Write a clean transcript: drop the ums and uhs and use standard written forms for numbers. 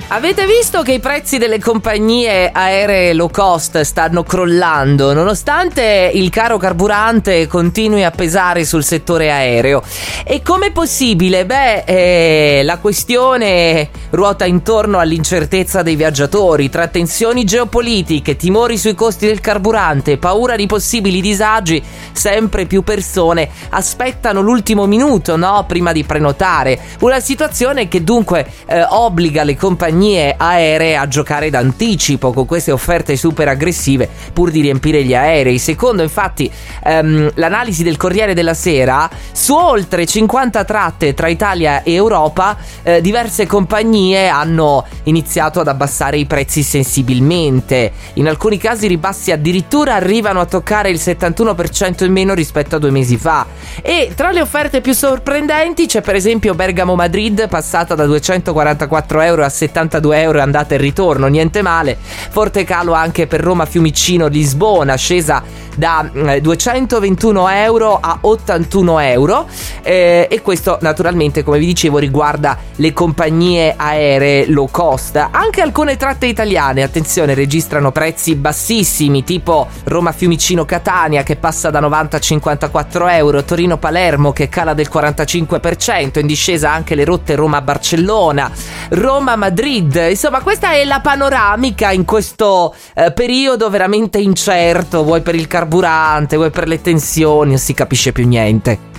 Avete visto che i prezzi delle compagnie aeree low cost stanno crollando, nonostante il caro carburante continui a pesare sul settore aereo? E com'è possibile? La questione ruota intorno all'incertezza dei viaggiatori, tra tensioni geopolitiche, timori sui costi del carburante, paura di possibili disagi. Sempre più persone aspettano l'ultimo minuto, no? Prima di prenotare. Una situazione che dunque obbliga le compagnie aeree a giocare d'anticipo con queste offerte super aggressive pur di riempire gli aerei. Secondo infatti l'analisi del Corriere della Sera, su oltre 50 tratte tra Italia e Europa diverse compagnie hanno iniziato ad abbassare i prezzi sensibilmente. In alcuni casi i ribassi addirittura arrivano a toccare il 71% in meno rispetto a 2 mesi fa. E tra le offerte più sorprendenti c'è per esempio Bergamo-Madrid, passata da 244 euro a 72 euro andata e ritorno, niente male. Forte calo anche per Roma-Fiumicino-Lisbona, scesa da 221 euro a 81 euro, e questo naturalmente, come vi dicevo, riguarda le compagnie aeree low cost. Anche alcune tratte italiane, attenzione, registrano prezzi bassissimi, tipo Roma-Fiumicino-Catania che passa da 90 a 54 euro, Torino-Palermo che cala del 45%, in discesa anche le rotte Roma-Barcellona, Roma-Madrid. Insomma, questa è la panoramica in questo periodo veramente incerto, vuoi per il carburante, vuoi per le tensioni, non si capisce più niente.